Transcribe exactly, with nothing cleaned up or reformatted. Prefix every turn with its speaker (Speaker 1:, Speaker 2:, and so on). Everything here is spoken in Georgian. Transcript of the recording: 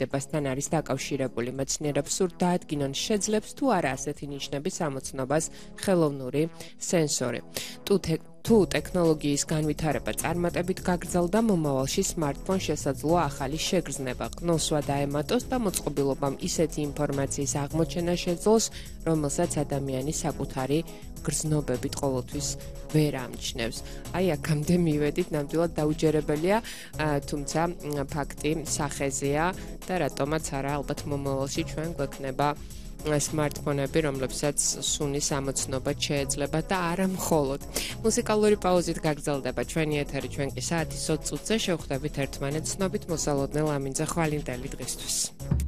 Speaker 1: დამზადებასთან არის დაკავშირებული. მეცნიერებს სურთ დაადგინონ, შეძლებს თუ არა ასეთი ნიშნების ამოცნობას ხელოვნური სენსორი. თუ ტექნოლოგიის განვითარება წარმატებით გაგრძელდა, მომავალში smartphone შესაძლოა ახალი შეგრძნება, ყნოსვა დაემატოს და მოწყობილობამ ისეთი ინფორმაციის აღმოჩენა შეძლოს, რომელსაც ადამიანი საკუთარი გრძნობებით ყოველთვის ვერ ამჩნევს. აი აქამდე მივედით, ნამდვილად დაუჯერებელია, თუმცა ფაქტი სახეზეა და რატომაც არა, ალბათ მომავალში ჩვენ გვექნება smartphone-ები, რომლებსაც სუნის ამოცნობა შეეძლება და არა მხოლოდ. მუსიკალური პაუზით გაგრძელდება ჩვენი ეთერი, ჩვენ კი საათის ოცი წუთზე შევხვდებით ერთმანეთს, ცნობით მოსალოდნელ ამინძა ხვალინდელი დღისთვის.